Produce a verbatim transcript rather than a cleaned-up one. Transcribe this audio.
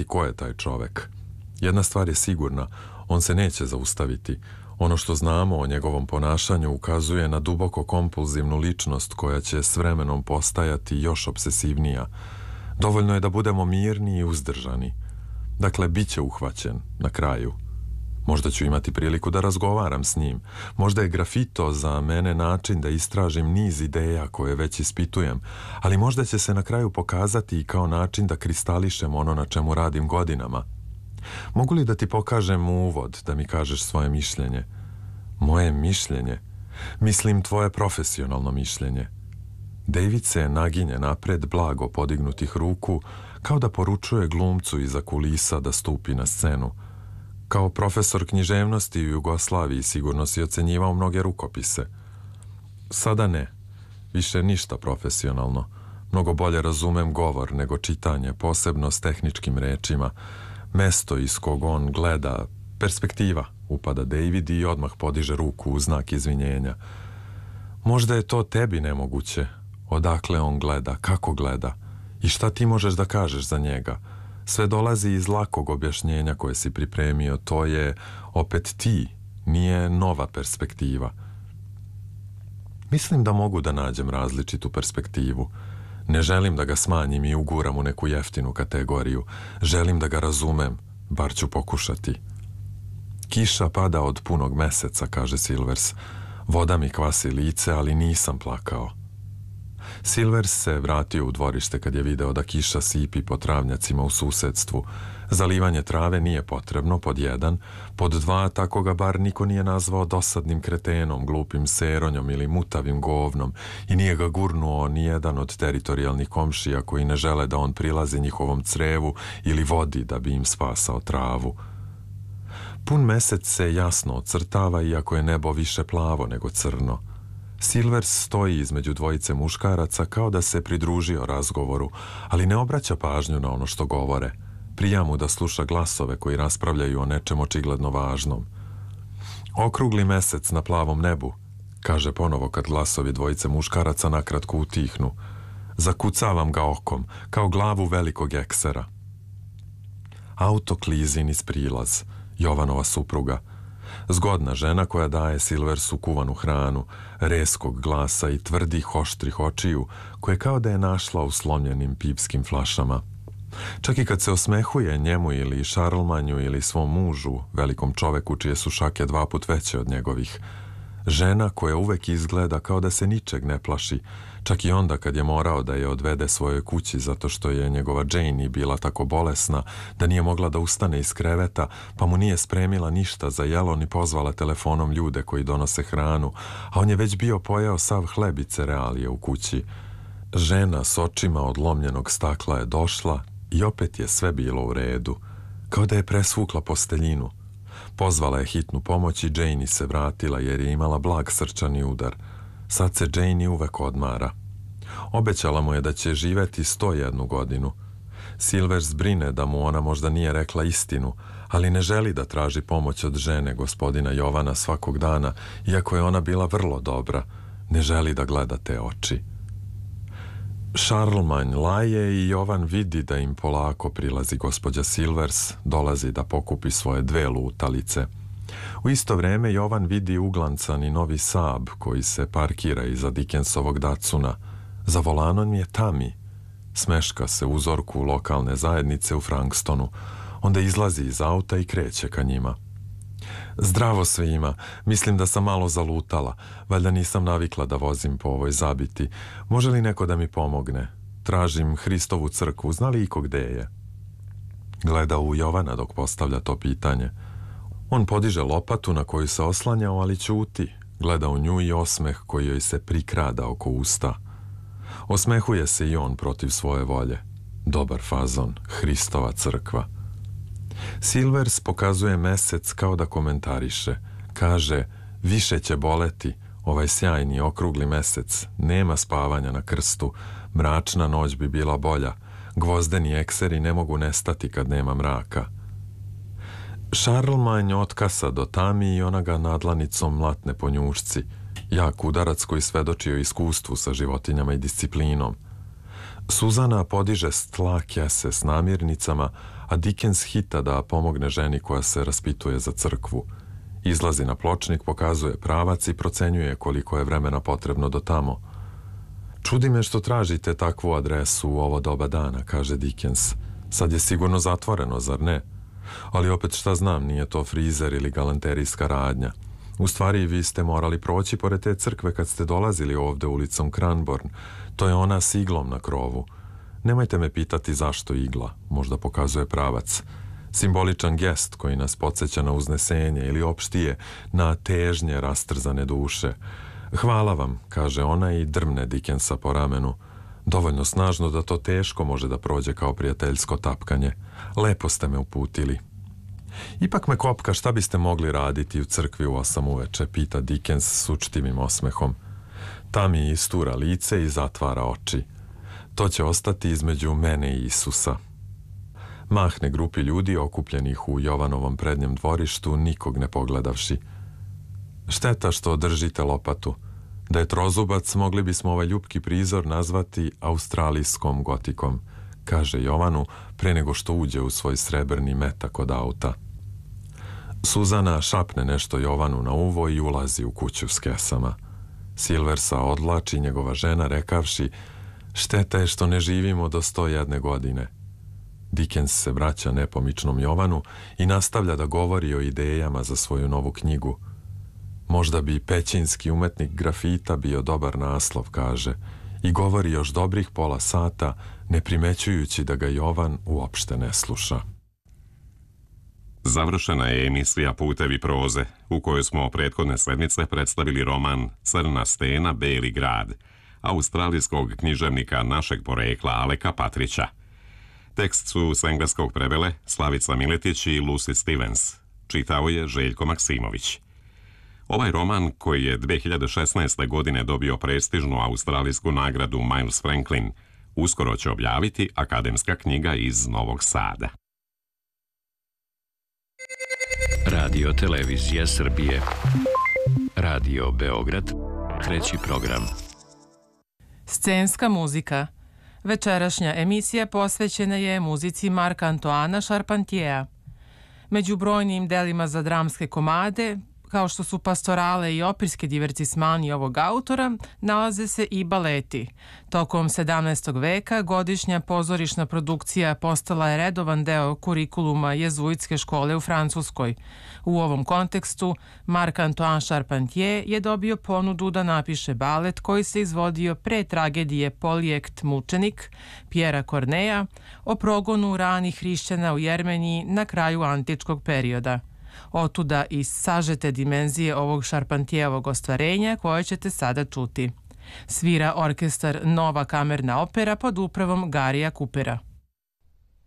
ko je taj čovek. Jedna stvar je sigurna, on se neće zaustaviti. Ono što znamo o njegovom ponašanju ukazuje na duboko kompulzivnu ličnost koja će s vremenom postajati još obsesivnija. Dovoljno je da budemo mirni i uzdržani. Dakle, bit će uhvaćen na kraju. Možda ću imati priliku da razgovaram s njim. Možda je grafito za mene način da istražim niz ideja koje već ispitujem, ali možda će se na kraju pokazati i kao način da kristališem ono na čemu radim godinama. Mogu li da ti pokažem uvod, da mi kažeš svoje mišljenje? Moje mišljenje? Mislim tvoje profesionalno mišljenje. David se naginje napred blago podignutih ruku, kao da poručuje glumcu iza kulisa da stupi na scenu. Kao profesor književnosti u Jugoslaviji sigurno si ocenjivao mnoge rukopise. Sada ne. Više ništa profesionalno. Mnogo bolje razumem govor nego čitanje, posebno s tehničkim rečima. Mesto iz kog on gleda, perspektiva, upada David i odmah podiže ruku u znak izvinjenja. Možda je to tebi nemoguće. Odakle on gleda, kako gleda i šta ti možeš da kažeš za njega. Sve dolazi iz lakog objašnjenja koje si pripremio, to je opet ti, nije nova perspektiva. Mislim da mogu da nađem različitu perspektivu. Ne želim da ga smanjim i uguram u neku jeftinu kategoriju. Želim da ga razumem, bar ću pokušati. Kiša pada od punog meseca, kaže Silvers. Voda mi kvasi lice, ali nisam plakao. Silvers se vratio u dvorište kad je video da kiša sipi po travnjacima u susedstvu. Zalivanje trave nije potrebno, pod jedan. Pod dva, tako ga bar niko nije nazvao dosadnim kretenom, glupim seronjom ili mutavim govnom i nije ga gurnuo ni jedan od teritorijalnih komšija koji ne žele da on prilazi njihovom crevu ili vodi da bi im spasao travu. Pun mesec se jasno ocrtava, iako je nebo više plavo nego crno. Silvers stoji između dvojice muškaraca kao da se pridružio razgovoru, ali ne obraća pažnju na ono što govore. Prija mu da sluša glasove koji raspravljaju o nečem očigledno važnom. Okrugli mesec na plavom nebu, kaže ponovo kad glasovi dvojice muškaraca nakratko utihnu. Zakucavam ga okom, kao glavu velikog eksera. Auto klizi niz prilaz, Jovanova supruga. Zgodna žena koja daje Silversu kuvanu hranu, reskog glasa i tvrdih oštrih očiju, koje kao da je našla u slomljenim pipskim flašama. Čak i kad se osmehuje njemu ili Šarlmanju ili svom mužu, velikom čoveku čije su šake dva put veće od njegovih. Žena koja uvek izgleda kao da se ničeg ne plaši, čak i onda kad je morao da je odvede svojoj kući zato što je njegova Janie bila tako bolesna da nije mogla da ustane iz kreveta, pa mu nije spremila ništa za jelo ni pozvala telefonom ljude koji donose hranu, a on je već bio pojeo sav hleb i cerealije u kući. Žena s očima od lomljenog stakla je došla i opet je sve bilo u redu, kao da je presvukla posteljinu. Pozvala je hitnu pomoć i Janie se vratila jer je imala blag srčani udar. Sad se Janie uvek odmara. Obećala mu je da će živeti sto jednu godinu. Silvers brine da mu ona možda nije rekla istinu, ali ne želi da traži pomoć od žene gospodina Jovana svakog dana, iako je ona bila vrlo dobra. Ne želi da gleda te oči. Šarlmanj laje i Jovan vidi da im polako prilazi gospođa Silvers, dolazi da pokupi svoje dve lutalice. U isto vreme Jovan vidi uglancani novi Saab koji se parkira iza Dickensovog Dacuna. Za volanom je Tami. Smeška se uzorku lokalne zajednice u Frankstonu. Onda izlazi iz auta i kreće ka njima. Zdravo svima, mislim da sam malo zalutala, valjda nisam navikla da vozim po ovoj zabiti. Može li neko da mi pomogne? Tražim Hristovu crkvu, zna li iko gde je? Gleda u Jovana dok postavlja to pitanje. On podiže lopatu na koju se oslanjao, ali ćuti. Gleda u nju i osmeh koji joj se prikrada oko usta. Osmehuje se i on protiv svoje volje. Dobar fazon, Hristova crkva. Silvers pokazuje mesec kao da komentariše. Kaže, više će boleti, ovaj sjajni okrugli mesec, nema spavanja na krstu, mračna noć bi bila bolja, gvozdeni ekseri ne mogu nestati kad nema mraka. Šarlmanj otkasa do Tami i ona ga nadlanicom mlatne po njušci, jak udarac koji svedoči o iskustvu sa životinjama i disciplinom. Suzana podiže s tla kese s namirnicama, a Dickens hita da pomogne ženi koja se raspituje za crkvu. Izlazi na pločnik, pokazuje pravac i procenjuje koliko je vremena potrebno do tamo. Čudi me što tražite takvu adresu u ovo doba dana, kaže Dickens. Sad je sigurno zatvoreno, zar ne? Ali opet šta znam, nije to frizer ili galanterijska radnja. U stvari, vi ste morali proći pored te crkve kad ste dolazili ovde ulicom Cranbourne. To je ona s iglom na krovu. Nemojte me pitati zašto igla, možda pokazuje pravac. Simboličan gest koji nas podsjeća na uznesenje ili opštije na težnje rastrzane duše. Hvala vam, kaže ona i drmne Dickensa po ramenu. Dovoljno snažno da to teško može da prođe kao prijateljsko tapkanje. Lepo ste me uputili. Ipak me kopka šta biste mogli raditi u crkvi u osam uveče, pita Dickens s učtivim osmehom. Ta mi istura lice i zatvara oči. To će ostati između mene i Isusa. Mahne grupi ljudi okupljenih u Jovanovom prednjem dvorištu, nikog ne pogledavši. Šteta što držite lopatu. Da je trozubac, mogli bismo ovaj ljupki prizor nazvati australijskom gotikom, kaže Jovanu pre nego što uđe u svoj srebrni metak od auta. Suzana šapne nešto Jovanu na uvo i ulazi u kuću s kesama. Silversa odlači njegova žena rekavši: šteta je što ne živimo do sto jedne godine. Dickens se vraća nepomičnom Jovanu i nastavlja da govori o idejama za svoju novu knjigu. Možda bi pećinski umetnik grafita bio dobar naslov, kaže, i govori još dobrih pola sata, ne primećujući da ga Jovan uopšte ne sluša. Završena je emisija Putevi proze, u kojoj smo prethodne sedmice predstavili roman Crna stena, beli grad, australijskog književnika našeg porekla Aleka Patrića. Tekst su s engleskog prevele Slavica Miletić i Lucy Stevens. Čitao je Željko Maksimović. Ovaj roman, koji je dve hiljade šesnaeste. godine dobio prestižnu australijsku nagradu Miles Franklin, uskoro će objaviti Akademska knjiga iz Novog Sada. Radio Televizija Srbije. Radio Beograd. Treći program. Scenska muzika. Večerašnja emisija posvećena je muzici Marka Antoana Charpentierea. Među brojnim delima za dramske komade, kao što su pastorale i operske divertismani ovog autora, nalaze se i baleti. Tokom sedamnaestog veka godišnja pozorišna produkcija postala je redovan deo kurikuluma jezuitske škole u Francuskoj. U ovom kontekstu, Marc-Antoine Charpentier je dobio ponudu da napiše balet koji se izvodio pre tragedije Polijekt mučenik Pjera Korneja o progonu ranih hrišćana u Jermeniji na kraju antičkog perioda. Otuda i sažete dimenzije ovog Charpentierovog ostvarenja koje ćete sada čuti. Svira orkestar Nova kamerna opera pod upravom Garija Coopera.